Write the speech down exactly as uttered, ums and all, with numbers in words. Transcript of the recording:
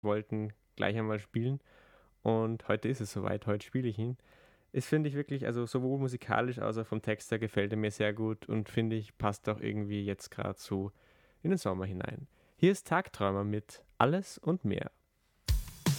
wollten gleich einmal spielen und heute ist es soweit, heute spiele ich ihn. Es finde ich wirklich, also sowohl musikalisch als auch vom Text her gefällt er mir sehr gut und finde ich, passt auch irgendwie jetzt gerade so in den Sommer hinein. Hier ist Tagträumer mit Alles und mehr.